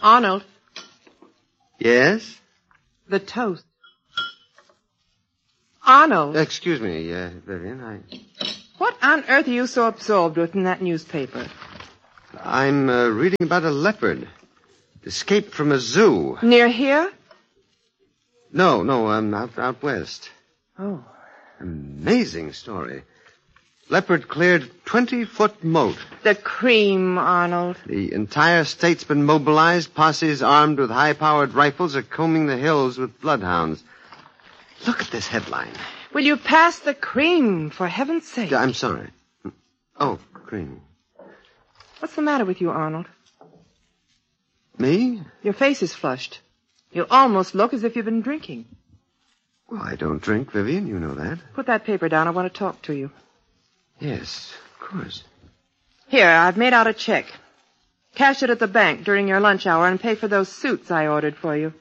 Arnold. Yes? The toast. Arnold. Excuse me, Vivian. What on earth are you so absorbed with in that newspaper? I'm reading about a leopard. Escaped from a zoo. Near here? No, out west. Oh. Amazing story. Leopard cleared 20-foot moat. The cream, Arnold. The entire state's been mobilized. Posses armed with high-powered rifles are combing the hills with bloodhounds. Look at this headline. Will you pass the cream, for heaven's sake? I'm sorry. Oh, cream. What's the matter with you, Arnold? Me? Your face is flushed. You almost look as if you've been drinking. Well, I don't drink, Vivian. You know that. Put that paper down. I want to talk to you. Yes, of course. Here, I've made out a check. Cash it at the bank during your lunch hour and pay for those suits I ordered for you.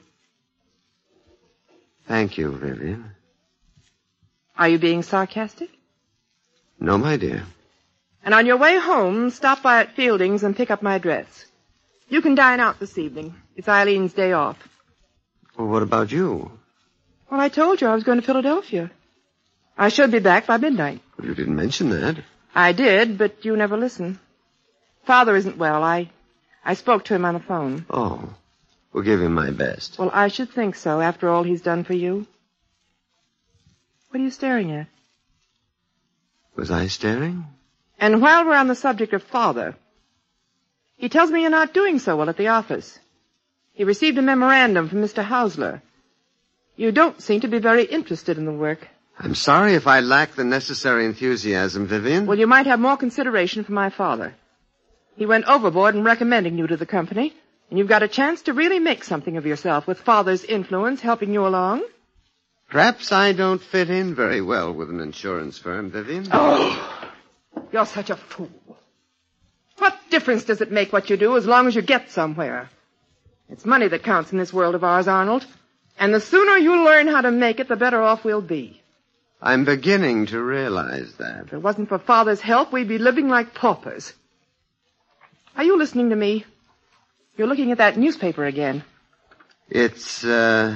Thank you, Vivian. Are you being sarcastic? No, my dear. And on your way home, stop by at Fielding's and pick up my dress. You can dine out this evening. It's Eileen's day off. Well, what about you? Well, I told you I was going to Philadelphia. I should be back by midnight. Well, you didn't mention that. I did, but you never listen. Father isn't well. I spoke to him on the phone. Oh, we'll give him my best. Well, I should think so, after all he's done for you. What are you staring at? Was I staring? And while we're on the subject of Father, he tells me you're not doing so well at the office. He received a memorandum from Mr. Hausler. You don't seem to be very interested in the work. I'm sorry if I lack the necessary enthusiasm, Vivian. Well, you might have more consideration for my father. He went overboard in recommending you to the company, and you've got a chance to really make something of yourself with Father's influence helping you along. Perhaps I don't fit in very well with an insurance firm, Vivian. Oh, you're such a fool. What difference does it make what you do as long as you get somewhere? It's money that counts in this world of ours, Arnold. And the sooner you learn how to make it, the better off we'll be. I'm beginning to realize that. If it wasn't for Father's help, we'd be living like paupers. Are you listening to me? You're looking at that newspaper again. It's,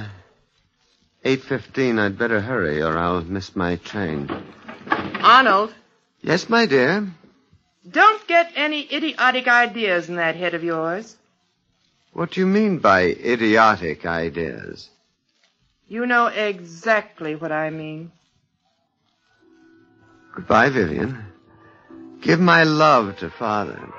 8:15. I'd better hurry or I'll miss my train. Arnold. Yes, my dear? Don't get any idiotic ideas in that head of yours. What do you mean by idiotic ideas? You know exactly what I mean. Goodbye, Vivian. Give my love to Father.